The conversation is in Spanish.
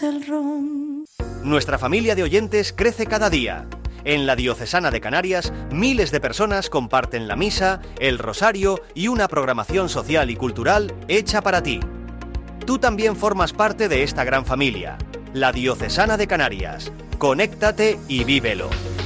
del ron. Nuestra familia de oyentes crece cada día. En la Diocesana de Canarias, miles de personas comparten la misa, el rosario y una programación social y cultural hecha para ti. Tú también formas parte de esta gran familia, la Diocesana de Canarias. Conéctate y vívelo.